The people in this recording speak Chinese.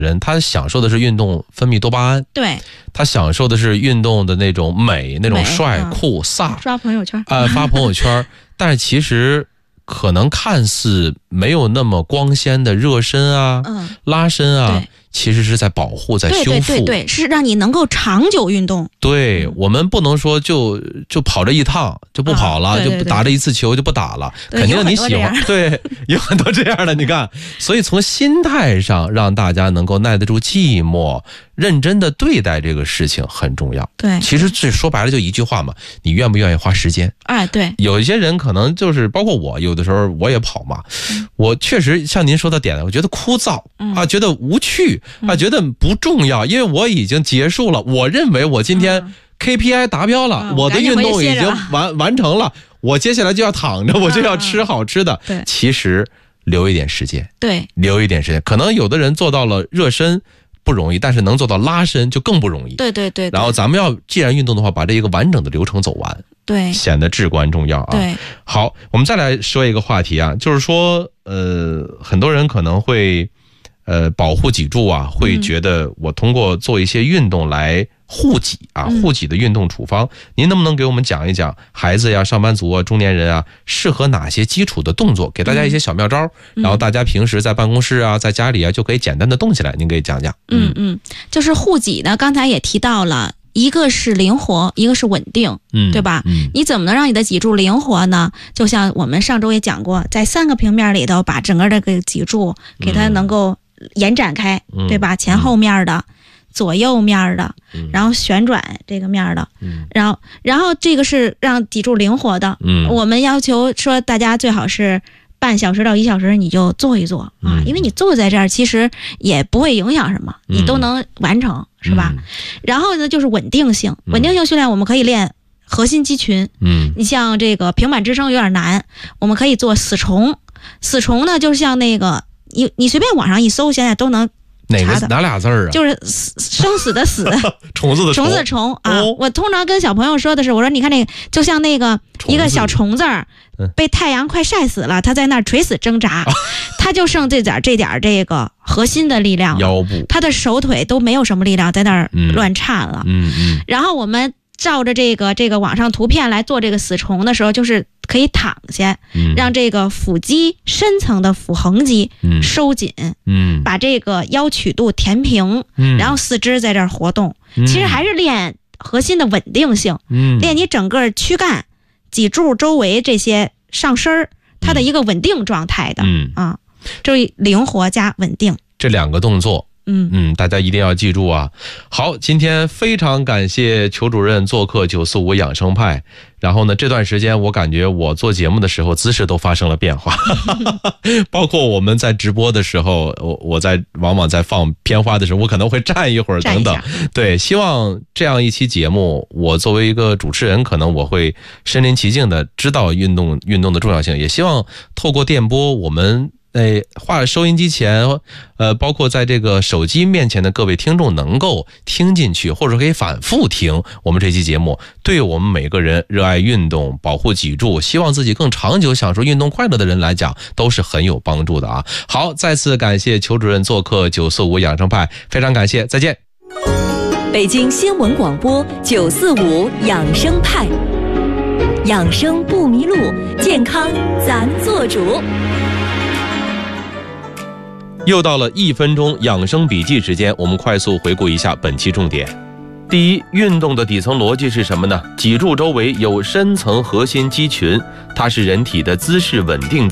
人，他享受的是运动分泌多巴胺， 对， 他享受的是运动的那种美，那种帅酷飒， 刷朋友圈发朋友圈，但是其实可能看似没有那么光鲜的热身啊、拉伸啊，其实是在保护，在修复， 对，是让你能够长久运动。 对，我们不能说就跑这一趟就不跑了，就打这一次球就不打了，肯定你喜欢，对，有很多这样的，你看，所以从心态上让大家能够耐得住寂寞，认真的对待这个事情很重要。 对， 其实这说白了就一句话嘛，你愿不愿意花时间？ 哎，对， 有一些人可能就是包括我，有的时候我也跑嘛，我确实像您说的点，我觉得枯燥啊，觉得无趣啊，觉得不重要，因为我已经结束了，我认为我今天 KPI 达标了，我的运动已经完成了，我接下来就要躺着，我就要吃好吃的。其实留一点时间，对，留一点时间，可能有的人做到了热身不容易，但是能做到拉伸就更不容易。对。然后咱们要既然运动的话，把这一个完整的流程走完，对，显得至关重要啊。对，好，我们再来说一个话题啊，就是说，很多人可能会，保护脊柱啊，会觉得我通过做一些运动来护脊啊，护脊的运动处方，您能不能给我们讲一讲孩子呀、上班族啊、中年人啊，适合哪些基础的动作，给大家一些小妙招，然后大家平时在办公室啊、在家里啊就可以简单的动起来，您给讲讲。 就是护脊呢，刚才也提到了。一个是灵活，一个是稳定，对吧？你怎么能让你的脊柱灵活呢？就像我们上周也讲过，在3个平面里头，把整个这个脊柱给它能够延展开，对吧？前后面的、左右面的，然后旋转这个面的，然后这个是让脊柱灵活的。我们要求说，大家最好是半小时到1小时你就做一做啊，因为你坐在这儿其实也不会影响什么，你都能完成，是吧？然后呢就是稳定性训练，我们可以练核心肌群。你像这个平板支撑有点难，我们可以做死虫。死虫呢就像那个你随便网上一搜，现在都能哪俩字啊？ 就是生死的死， 虫子的虫啊！我通常跟小朋友说的是，我说你看那个，就像那个一个小虫子儿被太阳快晒死了，它在那儿垂死挣扎，它就剩这点这个核心的力量，腰部，它的手腿都没有什么力量，在那儿乱颤了。然后我们照着这个网上图片来做这个死虫的时候，就是可以躺下，让这个腹肌深层的腹横肌收紧，把这个腰曲度填平，然后四肢在这儿活动，其实还是练核心的稳定性，练你整个躯干、脊柱周围这些上身它的一个稳定状态的就是灵活加稳定这2个动作。大家一定要记住啊！好，今天非常感谢裘主任做客945养生派。然后呢，这段时间我感觉我做节目的时候姿势都发生了变化，包括我们在直播的时候，我往往在放片花的时候，我可能会站一会儿等等。对，希望这样一期节目，我作为一个主持人，可能我会身临其境的知道运动的重要性，也希望透过电波我们。话收音机前，包括在这个手机面前的各位听众能够听进去，或者可以反复听我们这期节目，对我们每个人热爱运动、保护脊柱、希望自己更长久享受运动快乐的人来讲，都是很有帮助的啊！好，再次感谢裘主任做客945养生派，非常感谢，再见。 北京新闻广播945养生派，养生不迷路，健康咱做主。 又到了1分钟养生笔记时间，我们快速回顾一下本期重点。第一，运动的底层逻辑是什么呢？脊柱周围有深层核心肌群，它是人体的姿势稳定